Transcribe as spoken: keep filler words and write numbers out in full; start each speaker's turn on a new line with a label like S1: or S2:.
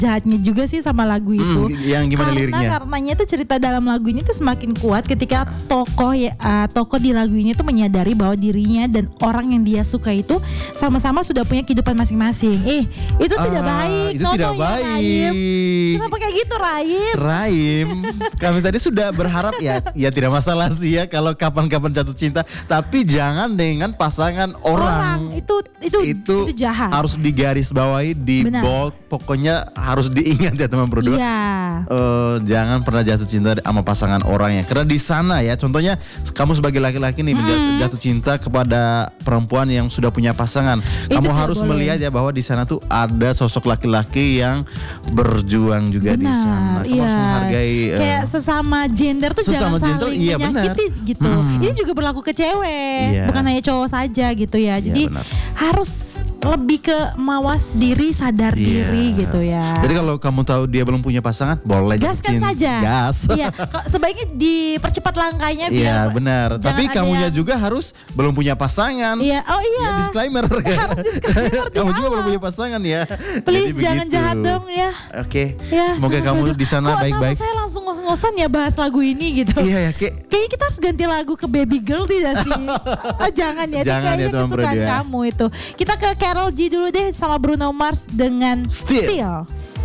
S1: jahatnya juga sih sama lagu itu.
S2: Hmm, yang gimana
S1: karena,
S2: liriknya?
S1: Karenanya tuh cerita dalam lagu ini tuh semakin kuat ketika tokoh ya uh, tokoh di lagu ini tuh menyadari bahwa dirinya dan orang yang dia suka itu sama-sama sudah punya kehidupan masing-masing. Eh, itu
S2: Ah,
S1: tidak baik.
S2: itu
S1: No,
S2: tidak
S1: no, ya,
S2: baik.
S1: Raim. Kenapa kayak gitu, Raim?
S2: Raim, kami tadi sudah berharap ya, ya tidak masalah sih ya kalau kapan-kapan jatuh cinta, tapi jangan dengan pasangan orang.
S1: Orang itu itu
S2: itu,
S1: itu jahat.
S2: Harus digarisbawahi, di
S1: Benar.
S2: bold, pokoknya harus diingat ya teman berdua.
S1: Iya.
S2: Eh, jangan pernah jatuh cinta sama pasangan orang ya, karena di sana ya, contohnya kamu sebagai laki-laki nih menjat- jatuh cinta kepada perempuan yang sudah punya pasangan,
S1: Itu
S2: kamu
S1: tidak
S2: harus
S1: boleh.
S2: melihat ya bahwa di sana tuh ada sosok laki-laki yang berjuang juga di sana. Kamu
S1: iya.
S2: harus menghargai. eh,
S1: Kayak sesama gender tuh
S2: sesama
S1: jangan
S2: gender,
S1: saling
S2: iya,
S1: menyakiti
S2: benar.
S1: gitu.
S2: Hmm.
S1: Ini juga berlaku ke cewek,
S2: Iya.
S1: bukan hanya cowok saja gitu ya.
S2: Iya,
S1: Jadi
S2: benar.
S1: harus lebih ke mawas diri, sadar
S2: Iya.
S1: diri gitu ya.
S2: Jadi kalau kamu tahu dia belum punya pasangan, boleh jatuh
S1: gaskan
S2: cinta.
S1: saja.
S2: Gas.
S1: Iya, kok sebaiknya dipercepat langkahnya biar
S2: Iya benar.
S1: jangan
S2: Tapi
S1: ada
S2: kamunya
S1: yang-
S2: juga harus belum punya pasangan.
S1: Iya, oh iya.
S2: Ya, disclaimer.
S1: Harus disclaimer di
S2: Kamu juga
S1: awal.
S2: belum punya pasangan ya.
S1: Please
S2: Jadi
S1: jangan
S2: begitu.
S1: jahat dong ya.
S2: Oke.
S1: Ya.
S2: Semoga kamu di sana
S1: Kok
S2: baik-baik.
S1: nama saya langsung ngos-ngosan ya bahas lagu ini gitu.
S2: Iya ya, Kek.
S1: Kayaknya kita harus ganti lagu ke Baby Girl tidak sih? Oh, jangan ya, ini
S2: Jangan
S1: kayaknya
S2: ya, teman
S1: kesukaan
S2: berdua.
S1: kamu itu. Kita ke Karol G dulu deh sama Bruno Mars dengan
S2: Still.
S1: Still.